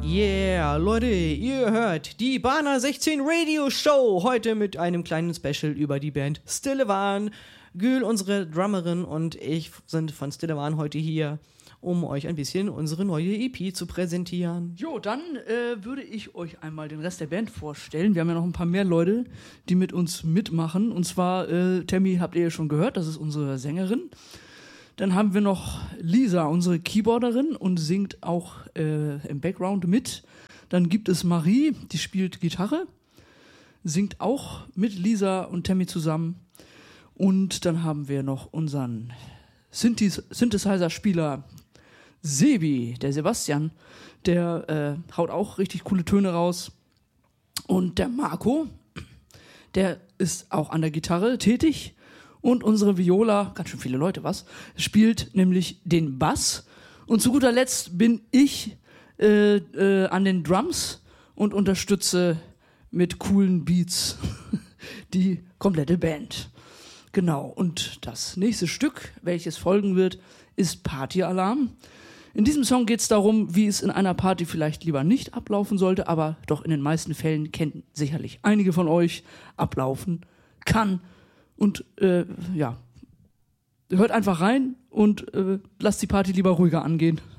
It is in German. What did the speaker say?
Yeah, Leute, ihr hört die Bana 16 Radio Show. Heute mit einem kleinen Special über die Band Stillevan. Gül, unsere Drummerin, und ich sind von Stillevan heute hier, um euch ein bisschen unsere neue EP zu präsentieren. Jo, dann würde ich euch einmal den Rest der Band vorstellen. Wir haben ja noch ein paar mehr Leute, die mit uns mitmachen. Und zwar, Tammy habt ihr ja schon gehört, das ist unsere Sängerin. Dann haben wir noch Lisa, unsere Keyboarderin, und singt auch im Background mit. Dann gibt es Marie, die spielt Gitarre, singt auch mit Lisa und Tammy zusammen. Und dann haben wir noch unseren Synthesizer-Spieler Sebi, der Sebastian, der haut auch richtig coole Töne raus. Und der Marco, der ist auch an der Gitarre tätig. Und unsere Viola, ganz schön viele Leute, spielt nämlich den Bass. Und zu guter Letzt bin ich an den Drums und unterstütze mit coolen Beats die komplette Band. Genau, und das nächste Stück, welches folgen wird, ist Partyalarm. In diesem Song geht es darum, wie es in einer Party vielleicht lieber nicht ablaufen sollte, aber doch in den meisten Fällen kennen sicherlich einige von euch ablaufen kann. Und hört einfach rein und lasst die Party lieber ruhiger angehen.